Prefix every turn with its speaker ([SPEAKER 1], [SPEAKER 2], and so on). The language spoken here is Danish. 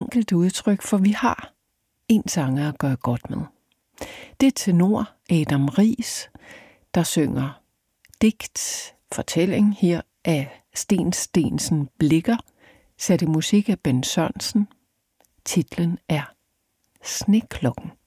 [SPEAKER 1] enkelt udtryk, for vi har en sanger at gøre godt med. Det er tenor Adam Riis, der synger digt, fortælling her af Sten Steensen Blicher, sat i musik af Ben Sørensen. Titlen er Sneklokken.